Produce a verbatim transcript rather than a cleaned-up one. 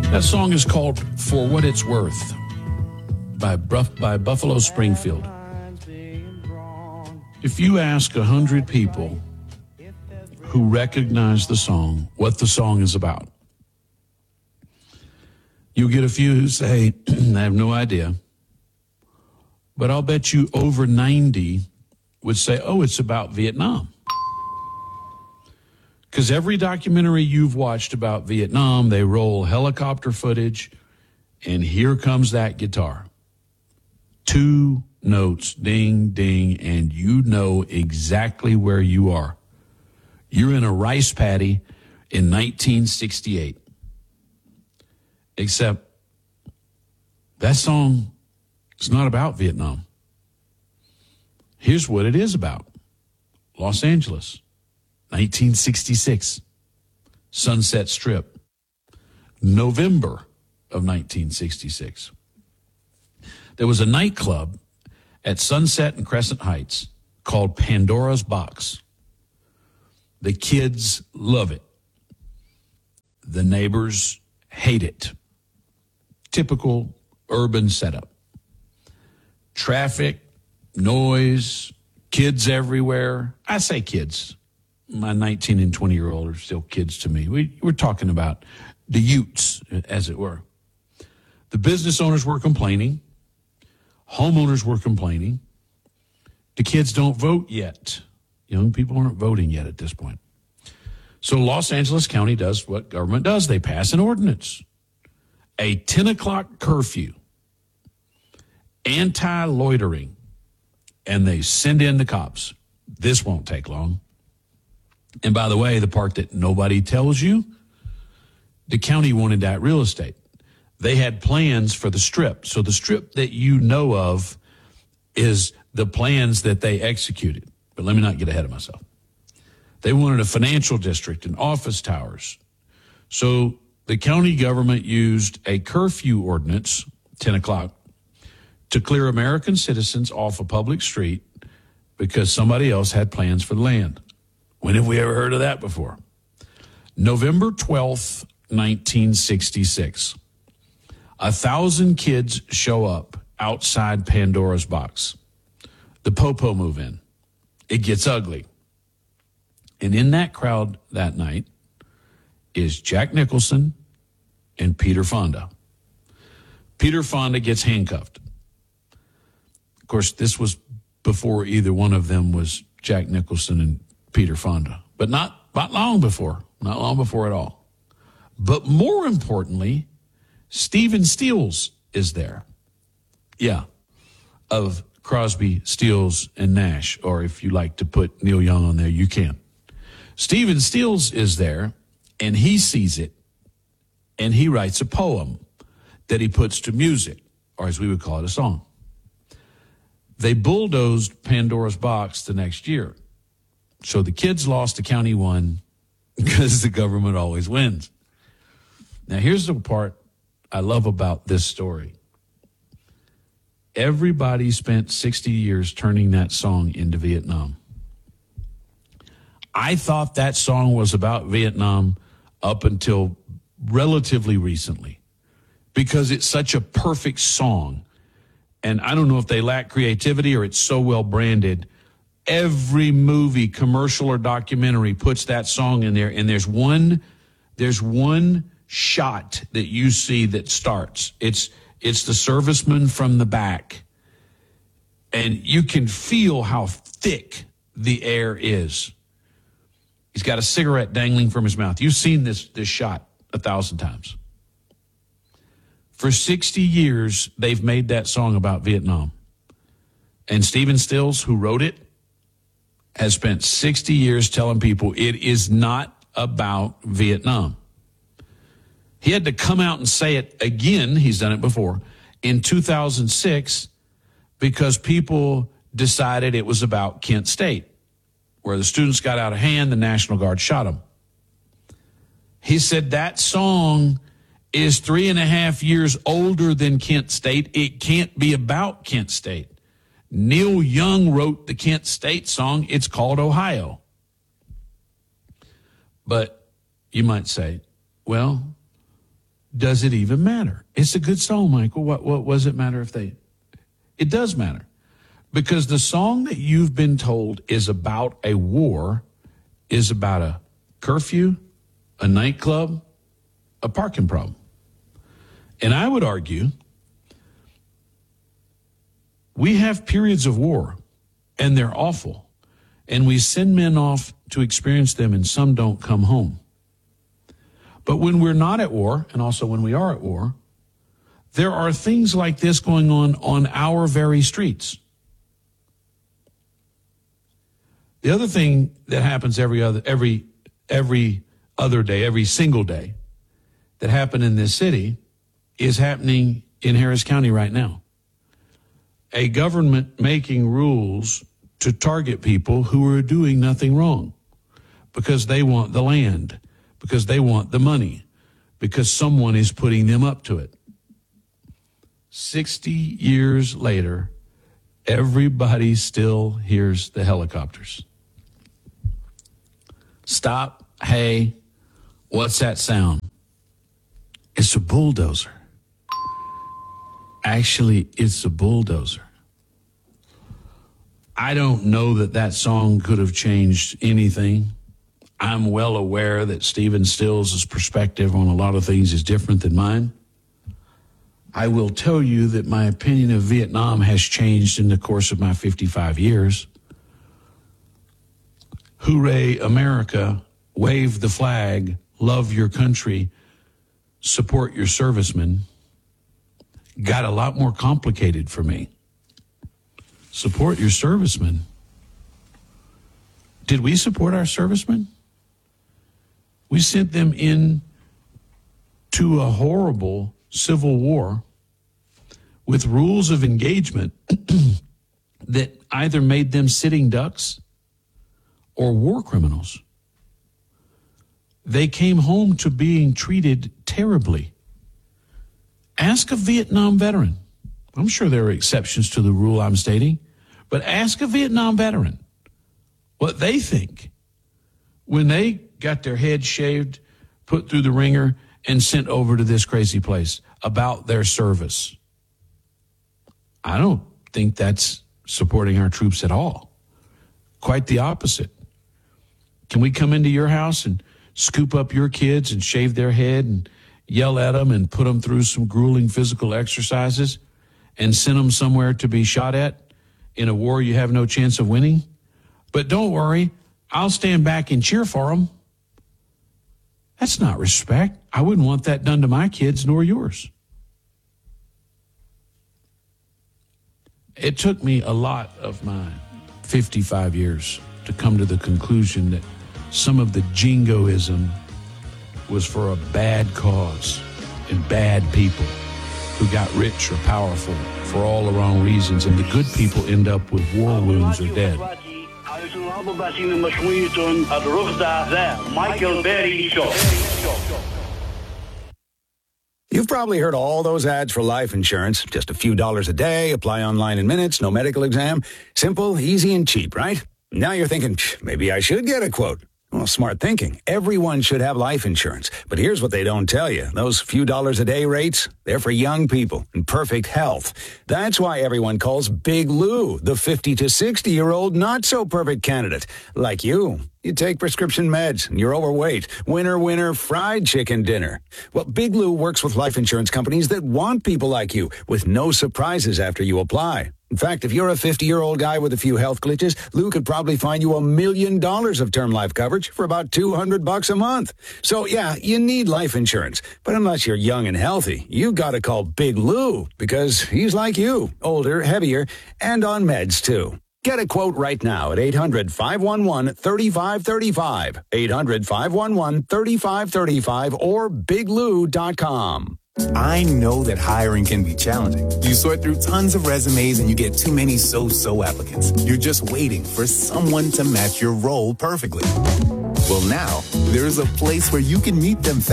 That song is called For What It's Worth by, Buff- by Buffalo Springfield. If you ask a hundred people who recognize the song what the song is about, you'll get a few who say, I have no idea. But I'll bet you over ninety would say, oh, it's about Vietnam. Because every documentary you've watched about Vietnam, they roll helicopter footage, and here comes that guitar. Two notes, ding, ding, and you know exactly where you are. You're in a rice paddy in nineteen sixty-eight. Except that song is not about Vietnam. Here's what it is about. Los Angeles, nineteen sixty-six. Sunset Strip, November of nineteen sixty-six. There was a nightclub at Sunset and Crescent Heights called Pandora's Box. The kids love it. The neighbors hate it. Typical urban setup. Traffic, noise, kids everywhere. I say kids. My nineteen and twenty-year-old are still kids to me. We, we're talking about the Utes, as it were. The business owners were complaining. Homeowners were complaining. The kids don't vote yet. Young people aren't voting yet at this point. So Los Angeles County does what government does. They pass an ordinance. A ten o'clock curfew. Anti-loitering. And they send in the cops. This won't take long. And by the way, the part that nobody tells you, the county wanted that real estate. They had plans for the strip. So the strip that you know of is the plans that they executed. But let me not get ahead of myself. They wanted a financial district and office towers. So the county government used a curfew ordinance, ten o'clock, to clear American citizens off a public street because somebody else had plans for the land. When have we ever heard of that before? November twelfth, nineteen sixty-six. A thousand kids show up outside Pandora's Box. The Popo move in. It gets ugly. And in that crowd that night is Jack Nicholson and Peter Fonda. Peter Fonda gets handcuffed. Of course, this was before either one of them was Jack Nicholson and Peter Fonda. But not, not long before. Not long before at all. But more importantly, Stephen Stills is there. Yeah, of Crosby, Stills, and Nash. Or if you like to put Neil Young on there, you can. Stephen Stills is there, and he sees it, and he writes a poem that he puts to music, or as we would call it, a song. They bulldozed Pandora's Box the next year. So the kids lost, the county won, because the government always wins. Now, here's the part I love about this story. Everybody spent sixty years turning that song into Vietnam. I thought that song was about Vietnam up until relatively recently because it's such a perfect song. And I don't know if they lack creativity or it's so well branded. Every movie, commercial or documentary puts that song in there, and there's one, there's one shot that you see that starts. It's it's the serviceman from the back, and you can feel how thick the air is. He's got a cigarette dangling from his mouth. You've seen this this shot a thousand times. For sixty years, they've made that song about Vietnam. And Stephen Stills, who wrote it, has spent sixty years telling people it is not about Vietnam. He had to come out and say it again, he's done it before, in two thousand six because people decided it was about Kent State, where the students got out of hand, the National Guard shot them. He said that song is three and a half years older than Kent State. It can't be about Kent State. Neil Young wrote the Kent State song. It's called Ohio. But you might say, well, does it even matter? It's a good song, Michael. What, what does it matter if they... It does matter. Because the song that you've been told is about a war is about a curfew, a nightclub, a parking problem. And I would argue we have periods of war, and they're awful. And we send men off to experience them, and some don't come home. But when we're not at war, and also when we are at war, there are things like this going on on our very streets. The other thing that happens every other every every other day, every single day, that happened in this city is happening in Harris County right now. A government making rules to target people who are doing nothing wrong because they want the land, because they want the money, because someone is putting them up to it. sixty years later, everybody still hears the helicopters. Stop. Hey, what's that sound? It's a bulldozer. Actually, it's a bulldozer. I don't know that that song could have changed anything. I'm well aware that Stephen Stills' perspective on a lot of things is different than mine. I will tell you that my opinion of Vietnam has changed in the course of my fifty-five years. Hooray, America, wave the flag, love your country, support your servicemen, got a lot more complicated for me. Support your servicemen. Did we support our servicemen? We sent them in to a horrible civil war with rules of engagement that either made them sitting ducks or war criminals. They came home to being treated terribly. Ask a Vietnam veteran. I'm sure there are exceptions to the rule I'm stating, but ask a Vietnam veteran what they think when they got their head shaved, put through the ringer, and sent over to this crazy place about their service. I don't think that's supporting our troops at all. Quite the opposite. Can we come into your house and scoop up your kids and shave their head and yell at them and put them through some grueling physical exercises and send them somewhere to be shot at in a war you have no chance of winning? But don't worry, I'll stand back and cheer for them. That's not respect. I wouldn't want that done to my kids nor yours. It took me a lot of my fifty-five years to come to the conclusion that some of the jingoism was for a bad cause and bad people who got rich or powerful for all the wrong reasons, and the good people end up with war wounds or dead. Michael Berry Show. You've probably heard all those ads for life insurance. Just a few dollars a day, apply online in minutes, no medical exam. Simple, easy, and cheap, right? Now you're thinking, maybe I should get a quote. Well, smart thinking. Everyone should have life insurance. But here's what they don't tell you. Those few dollars a day rates, they're for young people in perfect health. That's why everyone calls Big Lou the fifty to sixty-year-old not-so-perfect candidate. Like you. You take prescription meds, and you're overweight. Winner, winner, fried chicken dinner. Well, Big Lou works with life insurance companies that want people like you, with no surprises after you apply. In fact, if you're a fifty-year-old guy with a few health glitches, Lou could probably find you a million dollars of term life coverage for about two hundred bucks a month. So, yeah, you need life insurance. But unless you're young and healthy, you gotta call Big Lou, because he's like you, older, heavier, and on meds, too. Get a quote right now at eight hundred, five one one, three five three five, eight hundred, five one one, three five three five, or big lou dot com. I know that hiring can be challenging. You sort through tons of resumes and you get too many so-so applicants. You're just waiting for someone to match your role perfectly. Well, now, there's a place where you can meet them